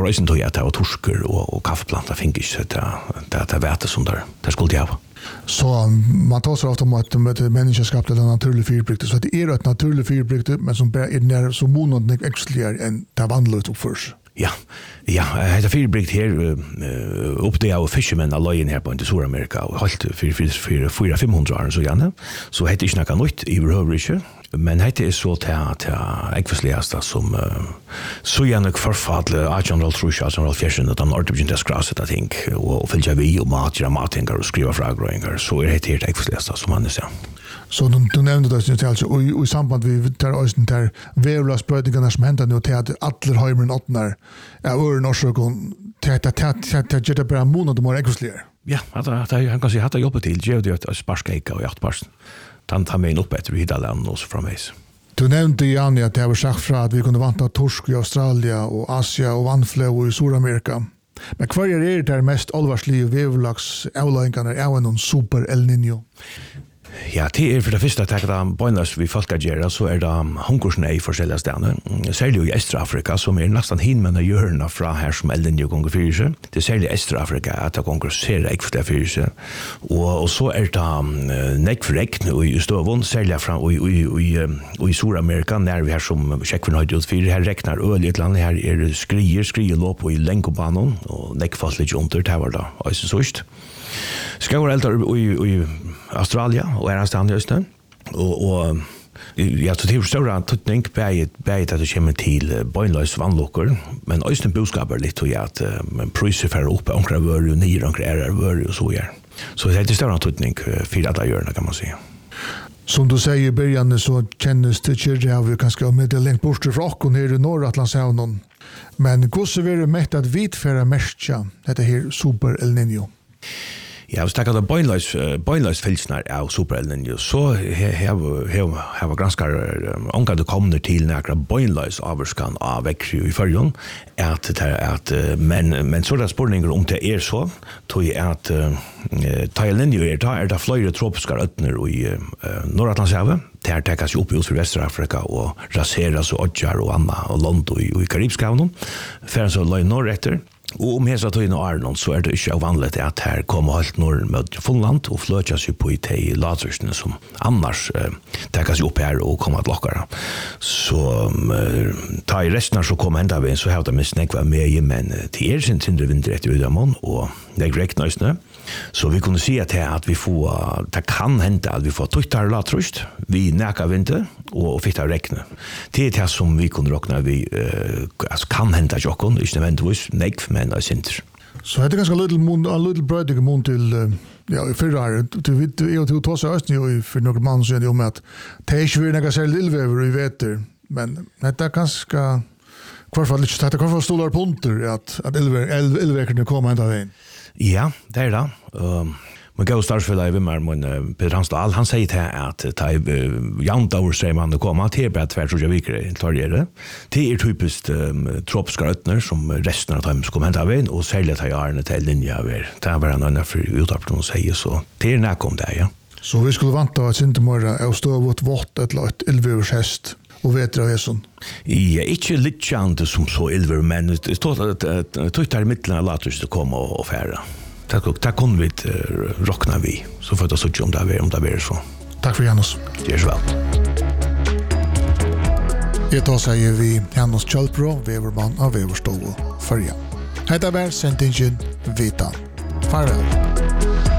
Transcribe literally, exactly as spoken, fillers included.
var inte att det var torsker och, och kaffeplantor fick inte det, det vete som där, det skulle jag ha. Så man tar sig ofta om att det är människoskapt eller naturlig fyrbrukte, så det är ett naturlig fyrbrukte, men som är när så månaden exkluderar än det vandlet upp först. Ja, ja, det fyrbrikt här uh, upp det av fishermen alene här på i Sydamerika och halt för för fyra fem hundra år så gärna. Så heter inte något nytt i övrigt, men det är så att att ekvisligaste som uh, så gärna förfall artonhundra artonhundra fjärton att de artificiella skras att tänk och följa vi och mat dramatingar och skriva frågor så är det helt ekvisligaste som man säger. Så du, du nämnde det inte alltså och i, och i samband med där östen där vävlagsbrödningarna som händer nu till att alla höjmen åttnar är ören orsakon till att att att att det bara månad mer ekvisligare. Ja, att att han kan se att jobba till ge det att sparska och åtta pass. Dan tar mig upp bättre hit alla och så framvis. Du nämnde Janne att det var sagt från att vi kunde vanta torsk i Australien och Asien och vannflöde i Sydamerika. Men kvar är det där mest allvarsliga vävlags avläggarna är en super El Niño. Ja, det är för det första att det bönnas vi folk gör så är det hungersnöd i forskjellige steder. Særlig i Øst-Afrika som är nästan hinmänna hjørna fra här som El Niño gånger fyrir seg. Det är særlig i Øst-Afrika at det gånger ser ekvistlig fyrir seg. Og, og så er det uh, nekv regn i støvun, særlig fra i, i, i, i Sydamerika, når vi her som sjekkvinn har gjort fyrir. Her regnar øl i et land, her er skrier, skrier lå på i lenkobanen, og nekv fast litt under, det var da også sørst. Skal gå eldre i, i Australien og er stand just nu och och jag tror det är stora tutning på på att det kommer till bönlös vannlockor men östen boskaper lite och att men priser för upp ankra var ju ner ankra är var och så är så det är stora tutning för att göra kan man säga. Som du säger i början så känns det inte att vi kanske med det längt bort från och ner i norra Atlantshavet men hur så är det mätt att vitfära mestja det här super El Niño. Ja, hvis det er bøgnløs, bøgnløs filsner av Super El Niño, så har vi ganske omgang det kommer til nækra bøgnløs avvarskan av vekkri i førjon, at, at, men, men så er det spørninger om det er så, tog at ta El Niño er, da er det flere tropiske øtner i uh, Nordatlantshavet, der tekas jo opp ut for Vest-Afrika og raseras og odjar og anna og land og i, i Karibskavnen, for så løy norr etter. Og om hesa tøyne og Arnon, så er det ikke vanligt at her kommer helt nord med Finland og fløtjas jo på i de latryrsene som annars eh, tekas jo opp her og kommer til lokkara. Så um, ta i resten så kommer enda vi, så har de minst nekva med, men til er sin tindre vinter etter Udamon og det er reknøysene. Så vi kunne si at, at vi får, det kan hende at vi får tøytare latryst, vi neka vinter og fikk det rekne. Det er det som vi kunne råkna vi uh, altså kan hende jokken, ikke nødvendigvis nekv, men det er sinter. Så det er ganske little mun, a little brødige mun til ja, i fyrre år. Du vet, jeg og du tar seg østen jo for noen mann som er om at det er ikke vi nekka særlig ildvever i veter, men det er ganske kvarfall ikke, det er kvarfall stolar punter at, at ildvekerne kommer enda veien. Ja, det er det. Um, men gav startsfellet i Vimmer, men uh, Peter Hansdal, han sier til at det er uh, jant over seg man det kommer, det er bare tvær tror jeg viker klarere. Det er typisk um, tropiske røttner som resten av dem som kommer hent av veien, og særlig at jeg har en til linje av er. Det er bare en annen for uttappet å si, så det er nærk om det, ja. Så vi skulle vante at Sintemøyre er å stå av et vått eller et ildvevershest, og vet dere sånn? Ja, ikke litt kjent som så ildver, men det står at tøyt her i midten av latrys til å komme og fære. Der kunne vi råkna vi, så får jeg ta om det er om det er så. Takk for Janus. Det er så vel. I dag sier vi Janus Kjølbro, vevermann av Veverstov og Førja. Hei da vær, sendingen Vita. Farvel.